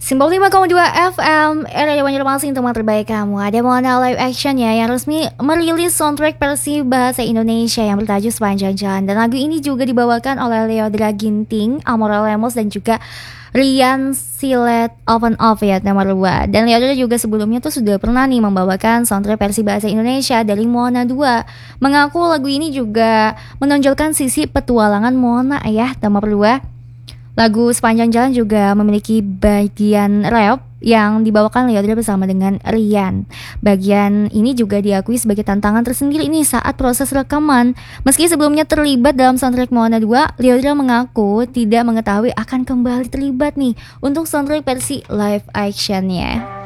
Simbol 5,2 FM, Radio Banjarmasin, teman terbaik kamu. Ada Moana live action ya yang resmi merilis soundtrack versi bahasa Indonesia yang bertajuk Sepanjang Jalan. Dan lagu ini juga dibawakan oleh Leodra Ginting, Amora Lemos dan juga Rian Silet Open Off ya nomor 2. Dan Leodra juga sebelumnya tuh sudah pernah nih membawakan soundtrack versi bahasa Indonesia dari Moana 2. Mengaku lagu ini juga menonjolkan sisi petualangan Moana ya nomor 2. Lagu Sepanjang Jalan juga memiliki bagian rap yang dibawakan Leodra bersama dengan Rian. Bagian ini juga diakui sebagai tantangan tersendiri nih saat proses rekaman. Meski sebelumnya terlibat dalam soundtrack Moana 2, Leodra mengaku tidak mengetahui akan kembali terlibat nih untuk soundtrack versi live actionnya.